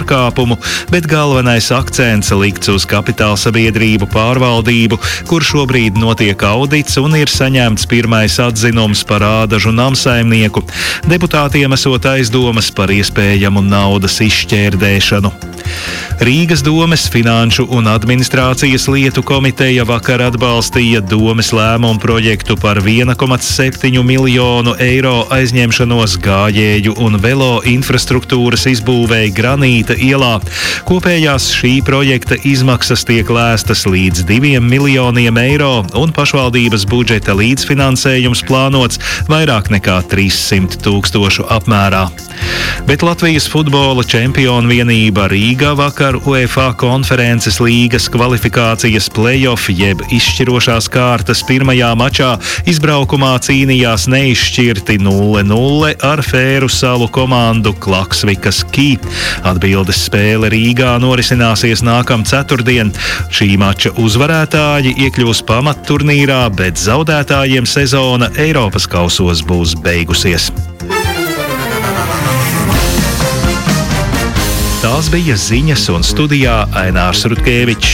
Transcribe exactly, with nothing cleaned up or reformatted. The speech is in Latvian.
pārkāpumu, bet galvenais akcents likts uz kapitāla sabiedrību pārvaldību, kur šobrīd notiek audits un ir saņemts pirmais atzinums par ādažu namsaimnieku. Deputātiem esot aizdomas par iespējamu naudas izšķērdēšanu. Rīgas domes Finanšu un administrācijas lietu komiteja vakar atbalstīja domes lēmumu projektu par viena komats septiņu miljonu eiro aizņemšanos gājēju un velo infrastruktūras izbūvēi Granīta ielā. Kopējās šī projekta izmaksas tiek lēstas līdz diviem miljoniem eiro un pašvaldības budžeta līdzfinansējums plānots vairāk nekā trīssimt tūkstošu apmērā. Bet Latvijas futbola čempionu vienība Rīgā vakar UEFA konferences līgas kvalifikācijas play-off jeb izšķirošās kārtas pirmajā mačā izbraukumā cīnījās neizšķirti nulle nulle ar Fēru salu komandu Klaksvikas Kī. Atbildes spēle Rīgā norisināsies nākam ceturtdien. Šī mača uzvarētāji iekļūs pamatturnīrā, bet zaudētājiem sezona Eiropas kausos būs beigusies. Tās bija ziņas un studijā Ainārs Rutkevičs.